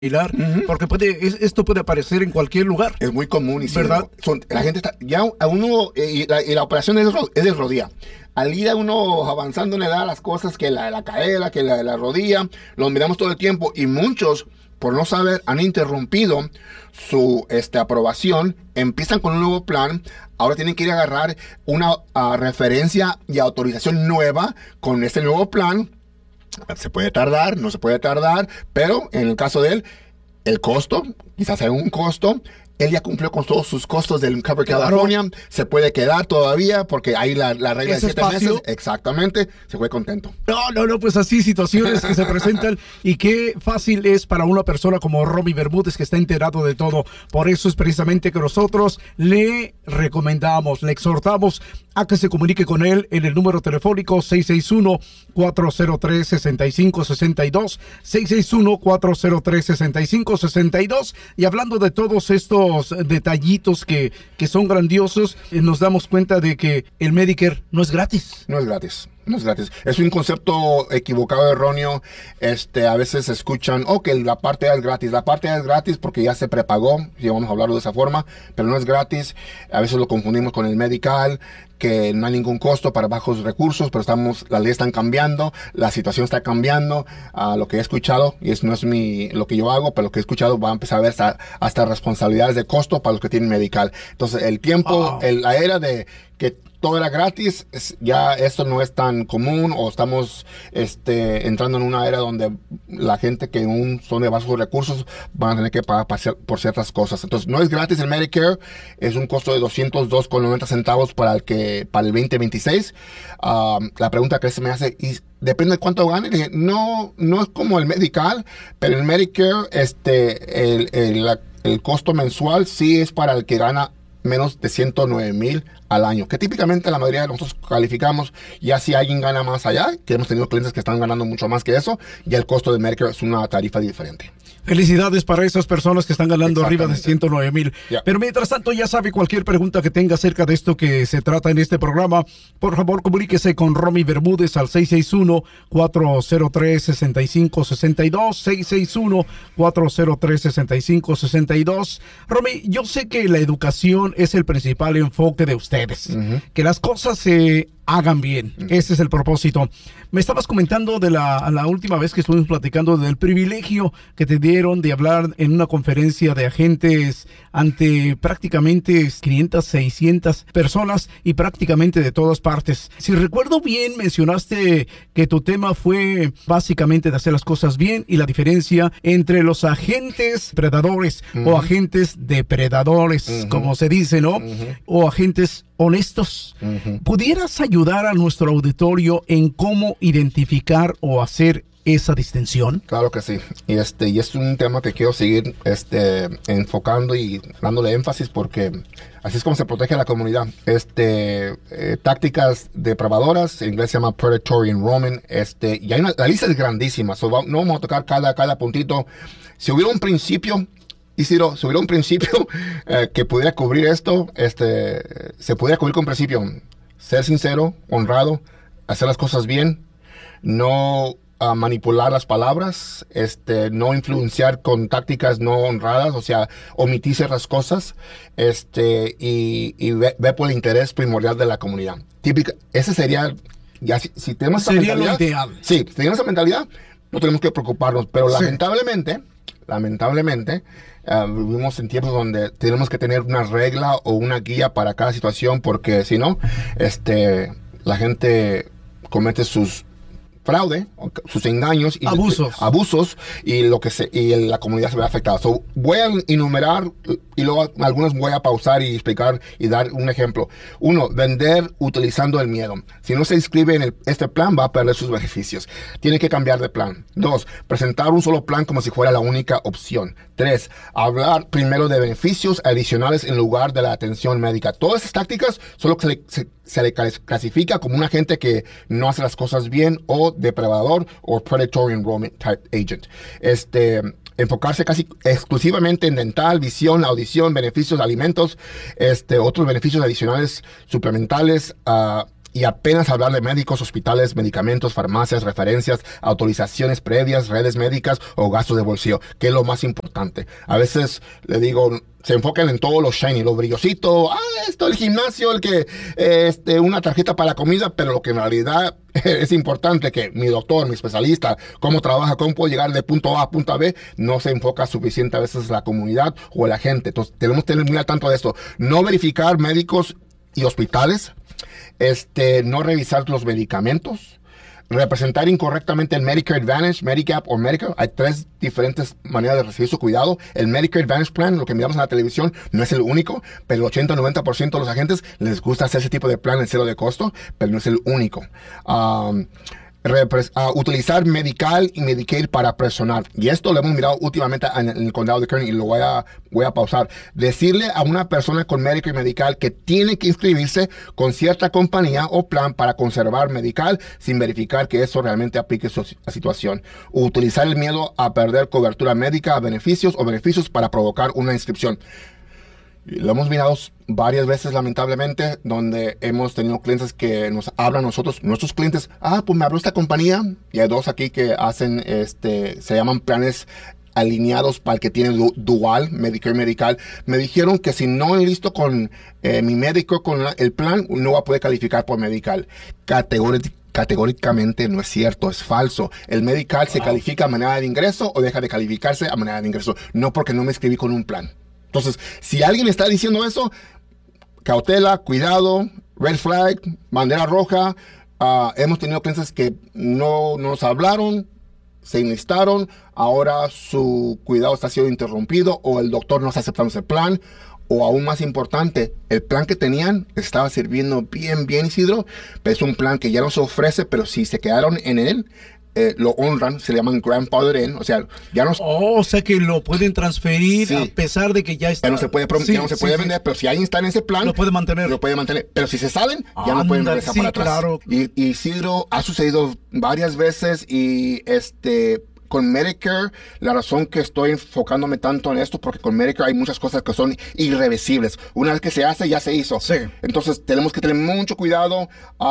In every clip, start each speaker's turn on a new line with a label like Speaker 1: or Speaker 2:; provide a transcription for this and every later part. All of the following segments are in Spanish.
Speaker 1: similar,
Speaker 2: Ujú.
Speaker 1: porque esto puede aparecer en cualquier lugar.
Speaker 2: Es muy común y sí,
Speaker 1: ¿Verdad?
Speaker 2: la gente está, ya a uno, y la operación es de rodilla. Al ir a uno avanzando en edad, las cosas que la cadera, que la rodilla, los miramos todo el tiempo y muchos, por no saber, han interrumpido su aprobación, empiezan con un nuevo plan, ahora tienen que ir a agarrar una referencia y autorización nueva con este nuevo plan. Se puede tardar, no se puede tardar, pero en el caso de él, el costo, quizás hay un costo. Él ya cumplió con todos sus costos del Cover California. Se puede quedar todavía porque hay la regla de
Speaker 1: ¿Ese
Speaker 2: 7
Speaker 1: espacio?
Speaker 2: meses. Exactamente. Se fue contento.
Speaker 1: No, pues así situaciones que se presentan y qué fácil es para una persona como Romy Bermúdez que está enterado de todo. Por eso es precisamente que nosotros le recomendamos, le exhortamos a que se comunique con él en el número telefónico 661-403-6562, 661-403-6562. Y hablando de todos estos detallitos que son grandiosos, nos damos cuenta de que el Medicare no es gratis.
Speaker 2: No es gratis. No es gratis. Es un concepto equivocado, erróneo. A veces escuchan, que la parte A es gratis. La parte A es gratis porque ya se prepagó, y vamos a hablarlo de esa forma, pero no es gratis. A veces lo confundimos con el medical, que no hay ningún costo para bajos recursos, pero las leyes están cambiando, la situación está cambiando. Lo que he escuchado, y no es lo que yo hago, pero lo que he escuchado va a empezar a ver hasta responsabilidades de costo para los que tienen medical. Entonces, el tiempo, la era de que todo era gratis, ya esto no es tan común, o estamos entrando en una era donde la gente que son de bajos recursos van a tener que pagar por ciertas cosas. Entonces, no es gratis el Medicare, es un costo de 202,90 centavos para el 2026. La pregunta que se me hace, y depende de cuánto gane, dije, no es como el medical, pero el Medicare, el costo mensual sí es para el que gana menos de 109,000 al año, que típicamente la mayoría de nosotros calificamos. Ya si alguien gana más allá, que hemos tenido clientes que están ganando mucho más que eso, ya el costo de Medicare es una tarifa diferente.
Speaker 1: Felicidades para esas personas que están ganando arriba de 109,000.
Speaker 2: Yeah.
Speaker 1: Pero mientras tanto, ya sabe, cualquier pregunta que tenga acerca de esto que se trata en este programa, por favor comuníquese con Romy Bermúdez al 661-403-6562, 661-403-6562. Romy, yo sé que la educación es el principal enfoque de ustedes, que las cosas se hagan bien. Ese es el propósito. Me estabas comentando de la última vez que estuvimos platicando del privilegio que te dieron de hablar en una conferencia de agentes ante prácticamente 500, 600 personas y prácticamente de todas partes. Si recuerdo bien, mencionaste que tu tema fue básicamente de hacer las cosas bien y la diferencia entre los agentes predadores o agentes depredadores, como se dice, ¿no? O agentes honestos. ¿Pudieras ayudar a nuestro auditorio en cómo identificar o hacer esa distinción?
Speaker 2: Claro que sí. Y es un tema que quiero seguir enfocando y dándole énfasis, porque así es como se protege a la comunidad. Tácticas depravadoras, en inglés se llama predatory enrollment. Y la lista es grandísima. No vamos a tocar cada puntito. Si hubiera un principio, Isidro, si hubiera un principio que pudiera cubrir esto, se pudiera cubrir con principio: ser sincero, honrado, hacer las cosas bien, no manipular las palabras, no influenciar con tácticas no honradas, o sea, omitir ciertas cosas, y ver por el interés primordial de la comunidad. Ese sería, ya si tenemos esa
Speaker 1: Sería
Speaker 2: mentalidad,
Speaker 1: lo ideal.
Speaker 2: Sí, si tenemos esa mentalidad, no tenemos que preocuparnos, pero lamentablemente, vivimos en tiempos donde tenemos que tener una regla o una guía para cada situación, porque si no, la gente comete sus fraude, sus engaños y abusos, y la comunidad se ve afectada. Voy a enumerar y luego algunos voy a pausar y explicar y dar un ejemplo. 1, vender utilizando el miedo. Si no se inscribe en este plan, va a perder sus beneficios. Tiene que cambiar de plan. 2, presentar un solo plan como si fuera la única opción. 3, hablar primero de beneficios adicionales en lugar de la atención médica. Todas esas tácticas solo se le clasifica como un agente que no hace las cosas bien, o depredador, o predatory enrollment type agent. Enfocarse casi exclusivamente en dental, visión, audición, beneficios de alimentos, otros beneficios adicionales suplementales, Y apenas hablar de médicos, hospitales, medicamentos, farmacias, referencias, autorizaciones previas, redes médicas o gastos de bolsillo, que es lo más importante. A veces le digo, se enfocan en todo lo shiny, lo brillosito, esto, el gimnasio, el que, una tarjeta para la comida, pero lo que en realidad es importante, que mi doctor, mi especialista, cómo trabaja, cómo puedo llegar de punto A a punto B, no se enfoca suficiente a veces la comunidad o la gente. Entonces, tenemos que tener muy al tanto de esto. No verificar médicos y hospitales, no revisar los medicamentos, representar incorrectamente el Medicare Advantage, Medigap o Medicare. Hay 3 diferentes maneras de recibir su cuidado. El Medicare Advantage Plan, lo que miramos en la televisión, no es el único, pero el 80-90% de los agentes les gusta hacer ese tipo de plan en cero de costo, pero no es el único. Utilizar Medical y Medicaid para presionar. Y esto lo hemos mirado últimamente en el condado de Kern y lo voy a pausar. Decirle a una persona con Medicare y Medical que tiene que inscribirse con cierta compañía o plan para conservar Medical sin verificar que eso realmente aplique su situación. Utilizar el miedo a perder cobertura médica, beneficios para provocar una inscripción. Lo hemos mirado varias veces, lamentablemente, donde hemos tenido clientes que nos hablan nosotros, nuestros clientes, pues me habló esta compañía, y hay 2 aquí que hacen, se llaman planes alineados para el que tiene dual, Medicare Medical. Me dijeron que si no enlisto con mi médico, con el plan, no va a poder calificar por Medical. Categóricamente no es cierto, es falso. El Medical se califica a manera de ingreso o deja de calificarse a manera de ingreso, no porque no me inscribí con un plan. Entonces, si alguien está diciendo eso, cautela, cuidado, red flag, bandera roja. Hemos tenido clientes que no nos hablaron, se enlistaron, ahora su cuidado está siendo interrumpido o el doctor no está aceptando ese plan. O aún más importante, el plan que tenían estaba sirviendo bien, Isidro, pero es un plan que ya no se ofrece, pero si se quedaron en él, lo honran, se le llaman grandfather in, o sea, ya no...
Speaker 1: o sea que lo pueden transferir, sí, a pesar de que ya está...
Speaker 2: Ya no se puede, vender, pero si alguien está en ese plan...
Speaker 1: Lo puede mantener.
Speaker 2: Pero si se salen, ya no pueden regresar para atrás.
Speaker 1: Claro.
Speaker 2: Y Isidro, ha sucedido varias veces y con Medicare, la razón que estoy enfocándome tanto en esto, porque con Medicare hay muchas cosas que son irreversibles. Una vez que se hace, ya se hizo.
Speaker 1: Sí.
Speaker 2: Entonces, tenemos que tener mucho cuidado.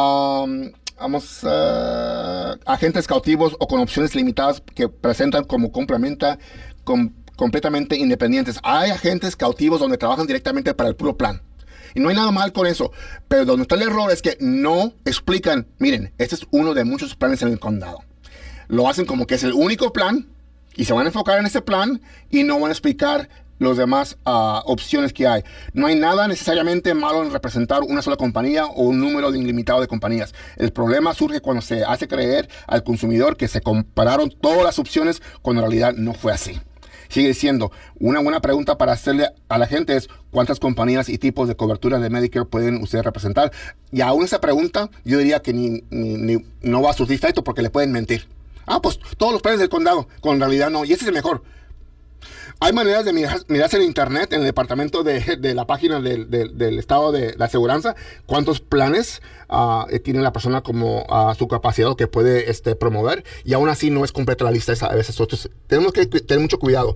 Speaker 2: Agentes cautivos o con opciones limitadas que presentan como completamente independientes. Hay agentes cautivos donde trabajan directamente para el puro plan. Y no hay nada mal con eso. Pero donde está el error es que no explican, miren, este es uno de muchos planes en el condado. Lo hacen como que es el único plan y se van a enfocar en ese plan y no van a explicar los demás opciones que hay. No hay nada necesariamente malo en representar una sola compañía o un número ilimitado de compañías. El problema surge cuando se hace creer al consumidor que se compararon todas las opciones cuando en realidad no fue así. Sigue siendo una buena pregunta para hacerle a la gente es ¿cuántas compañías y tipos de cobertura de Medicare pueden ustedes representar? Y aún esa pregunta yo diría que no va a surtir efecto porque le pueden mentir. Pues todos los planes del condado, cuando en realidad no, y ese es el mejor. Hay maneras de mirarse en internet, en el departamento de la página del estado de la aseguranza, cuántos planes tiene la persona como su capacidad que puede promover, y aún así no es completa la lista a veces. Entonces, tenemos que tener mucho cuidado.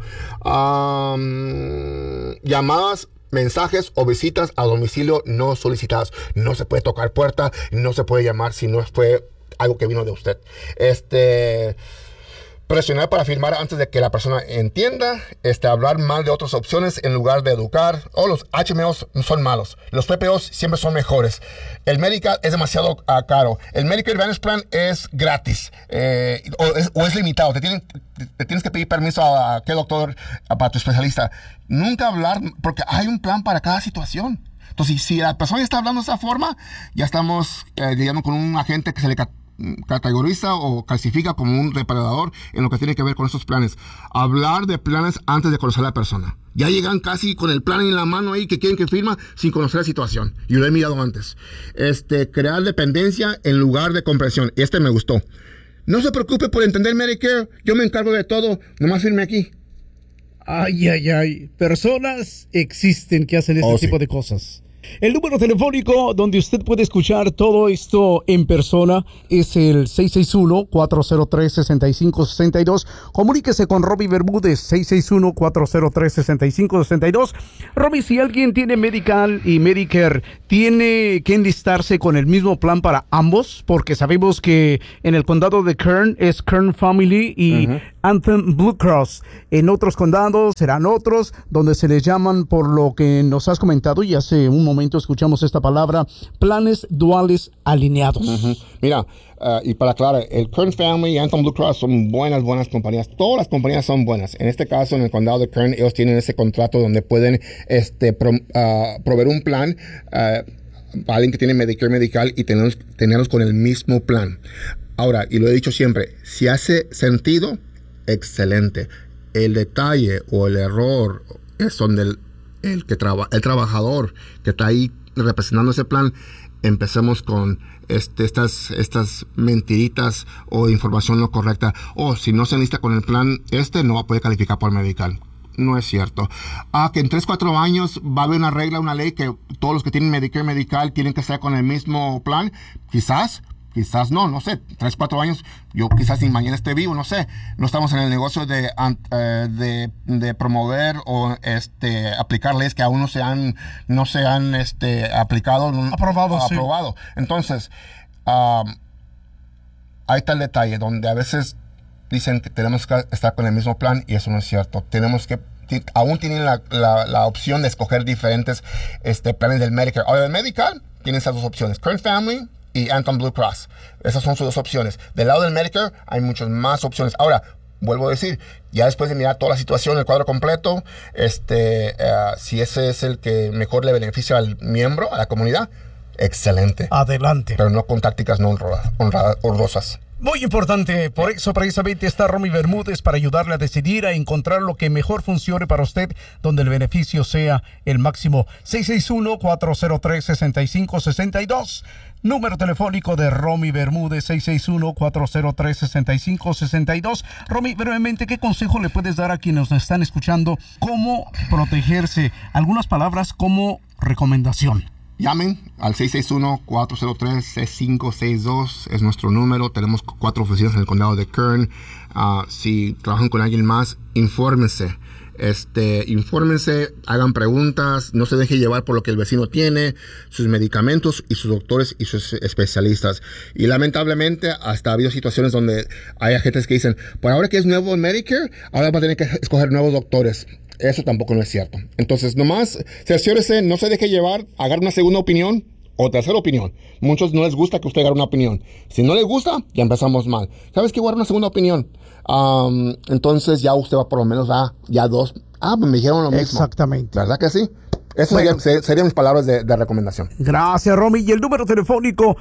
Speaker 2: Llamadas, mensajes o visitas a domicilio no solicitadas. No se puede tocar puerta, no se puede llamar si no fue algo que vino de usted. Presionar para firmar antes de que la persona entienda, hablar mal de otras opciones en lugar de educar. Los HMOs son malos, los PPOs siempre son mejores. El Medical es demasiado caro. El Medicare Advantage Plan es gratis o es limitado. Te tienes que pedir permiso a qué doctor, para tu especialista. Nunca hablar, porque hay un plan para cada situación. Entonces, si la persona está hablando de esa forma, ya estamos lidiando con un agente que se le categoriza o clasifica como un depredador en lo que tiene que ver con esos planes. Hablar de planes antes de conocer a la persona. Ya llegan casi con el plan en la mano ahí que quieren que firma sin conocer la situación. Y lo he mirado antes. Crear dependencia en lugar de comprensión. Me gustó. No se preocupe por entender Medicare. Yo me encargo de todo. Nomás firme aquí.
Speaker 1: Ay. Personas existen que hacen tipo de cosas. El número telefónico donde usted puede escuchar todo esto en persona es el 661-403-6562. Comuníquese con Romy Bermúdez, 661-403-6562. Romy, si alguien tiene Medical y Medicare, ¿tiene que enlistarse con el mismo plan para ambos? Porque sabemos que en el condado de Kern es Kern Family y Anthem Blue Cross. En otros condados serán otros, donde se les llaman, por lo que nos has comentado, y hace un momento escuchamos esta palabra, planes duales alineados.
Speaker 2: Mira, y para aclarar, el Kern Family y Anthem Blue Cross son buenas compañías. Todas las compañías son buenas. En este caso, en el condado de Kern, ellos tienen ese contrato donde pueden proveer un plan para alguien que tiene Medicare Medical y tenerlos con el mismo plan. Ahora, y lo he dicho siempre, si hace sentido, excelente. El detalle o el error es donde el trabajador que está ahí representando ese plan. Empecemos con estas mentiritas o información no correcta. Si no se enlista con el plan, no va a poder calificar por Medical. No es cierto. Que en 3-4 años va a haber una regla, una ley que todos los que tienen Medicare Medical tienen que estar con el mismo plan. Quizás no sé, 3-4 años, yo quizás si mañana esté vivo, no sé. No estamos en el negocio de promover o aplicar leyes que aún no se han aplicado. Aprobado. Entonces, ahí está el detalle, donde a veces dicen que tenemos que estar con el mismo plan y eso no es cierto. Aún tienen la opción de escoger diferentes planes del Medicare. Ahora, el Medical tiene esas dos opciones, Kern Family y Anthem Blue Cross. Esas son sus dos opciones. Del lado del Medicare hay muchas más opciones. Ahora, vuelvo a decir, ya después de mirar toda la situación, el cuadro completo, si ese es el que mejor le beneficia al miembro, a la comunidad, excelente.
Speaker 1: Adelante.
Speaker 2: Pero no con tácticas no honrosas.
Speaker 1: Muy importante, por eso precisamente está Romy Bermúdez para ayudarle a decidir, a encontrar lo que mejor funcione para usted, donde el beneficio sea el máximo. 661-403-6562. Número telefónico de Romy Bermúdez, 661-403-6562. Romy, brevemente, ¿qué consejo le puedes dar a quienes nos están escuchando? ¿Cómo protegerse? Algunas palabras como recomendación.
Speaker 2: Llamen al 661-403-6562. Es nuestro número. Tenemos 4 oficinas en el condado de Kern. Si trabajan con alguien más, infórmense. Infórmense, hagan preguntas, no se deje llevar por lo que el vecino tiene, sus medicamentos y sus doctores y sus especialistas. Y lamentablemente hasta ha habido situaciones donde hay agentes que dicen, por ahora que es nuevo en Medicare, ahora va a tener que escoger nuevos doctores. Eso tampoco no es cierto. Entonces, nomás cerciórese, no se deje llevar, agarre una segunda opinión o tercera opinión. Muchos no les gusta que usted agarre una opinión. Si no les gusta, ya empezamos mal. ¿Sabes qué? Agarre una segunda opinión. Entonces ya usted va por lo menos ya 2. Me dijeron lo mismo.
Speaker 1: Exactamente.
Speaker 2: ¿Verdad que sí? Esas serían mis palabras de recomendación.
Speaker 1: Gracias, Romy. Y el número telefónico,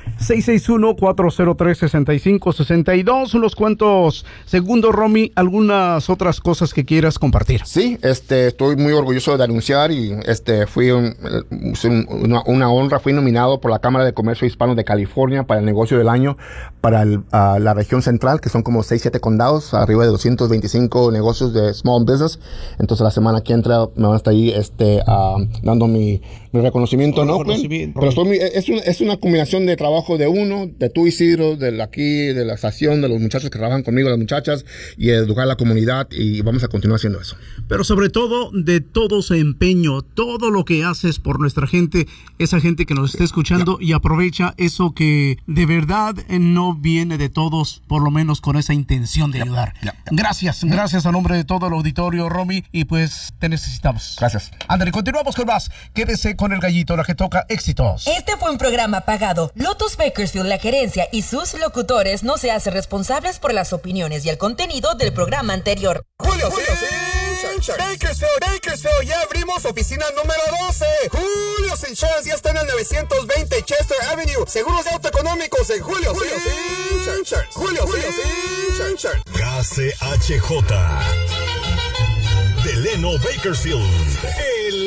Speaker 1: 661-403-6562. Unos cuantos segundos, Romy. ¿Algunas otras cosas que quieras compartir?
Speaker 2: Sí, estoy muy orgulloso de anunciar y fui una honra. Fui nominado por la Cámara de Comercio Hispano de California para el negocio del año para la región central, que son como 6-7 condados, arriba de 225 negocios de small business. Entonces la semana que entra me van a estar ahí dando mi reconocimiento en Oakland. Pero es una combinación de trabajo de tú, Isidro, de la estación, de los muchachos que trabajan conmigo, las muchachas, y educar a la comunidad, y vamos a continuar haciendo eso.
Speaker 1: Pero sobre todo, de todo ese empeño, todo lo que haces por nuestra gente, esa gente que nos está escuchando y aprovecha eso que de verdad no viene de todos, por lo menos con esa intención de ayudar. Gracias a nombre de todo el auditorio, Romy, y pues te necesitamos.
Speaker 2: Gracias.
Speaker 1: André, continuamos con más. Quédese con el gallito, la que toca éxitos.
Speaker 3: Este fue un programa pagado. Lotus Bakersfield, la gerencia y sus locutores no se hacen responsables por las opiniones y el contenido del programa anterior.
Speaker 4: Julio, Bakersfield, ya abrimos oficina número 12. Julio Insurance ya está en el 920 Chester Avenue. Seguros de auto económicos en Julio Insurance.
Speaker 5: KCHJ Delano Bakersfield.